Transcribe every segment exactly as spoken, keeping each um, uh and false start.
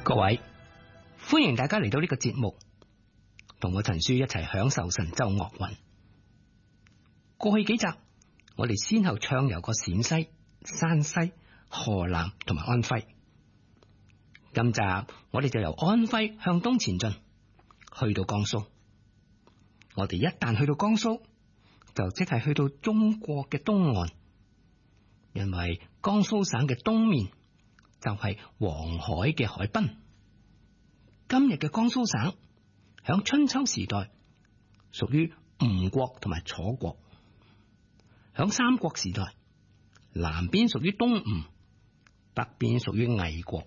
各位，歡迎大家嚟到呢個節目，同我陳書一齊享受神州樂韻。過去幾集，我哋先後暢遊過陝西、山西、河南同埋安徽。今集我哋就由安徽向東前進，去到江蘇。我哋一旦去到江蘇，就即係去到中國嘅東岸，因為江蘇省嘅東面就係黃海嘅海濱。今日嘅江蘇省響春秋時代屬於吳國同埋楚國，響三國時代南邊屬於東吳，北邊屬於魏國。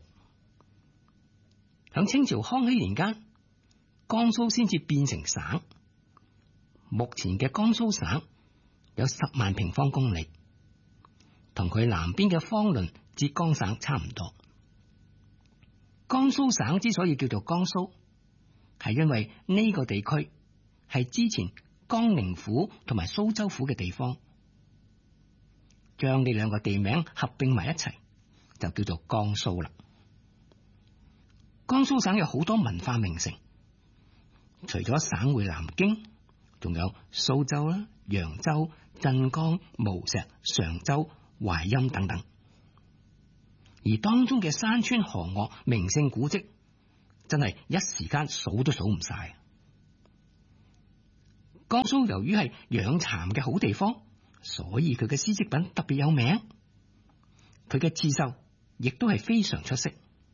響清朝康熙年間，江蘇先至變成省。目前嘅江蘇省有十萬平方公里，同佢南邊嘅方鄰浙江省差唔多。江蘇省之所以叫做江蘇，係因為呢個地區係之前江寧府同埋蘇州府嘅地方，將呢兩個地名合併埋一齊，就叫做江蘇啦。江蘇省有好多文化名城，除咗省會南京，仲有蘇州啦、揚州、鎮江、無錫、常州、淮陰等等。而當中嘅山川河岳、名勝古蹟，真係一時間數都數唔晒。江蘇由於係養蠶嘅好地方，所以佢嘅絲織品特別有名，佢嘅刺繡亦都係非常出色。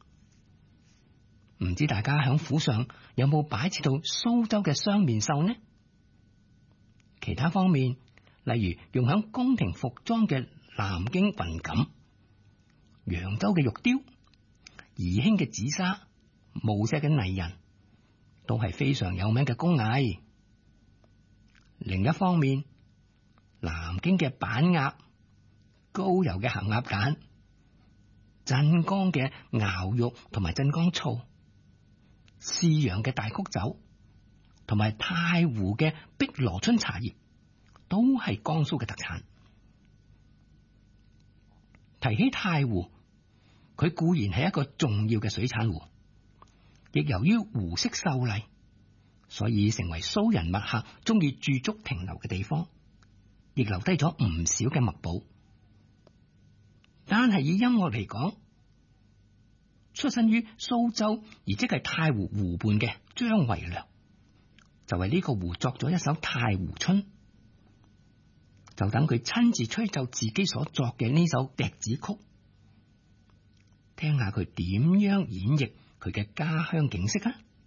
唔知大家響府上有冇擺設到蘇州嘅雙面繡呢？其他方面，例如用響宮廷服裝嘅南京雲錦、揚州嘅玉雕、宜興嘅紫砂、無錫嘅泥人，都係非常有名嘅工藝。另一方面，南京嘅板鴨、高郵嘅鹹鴨蛋、鎮江嘅熬肉同埋鎮江醋、泗陽嘅大曲酒，同埋太湖嘅碧螺春茶葉，都係江蘇嘅特產。提起太湖，佢固然係一個重要嘅水產湖，亦由於湖色秀麗，所以成為蘇人墨客中意駐足停留嘅地方，亦留低咗唔少嘅墨寶。但係以音樂嚟講，出身於蘇州而即係太湖湖畔嘅張維良，就為呢個湖作咗一首《太湖春》，就等佢親自吹奏自己所作嘅呢首笛子曲，聽下佢點樣演繹佢嘅家鄉景色啊！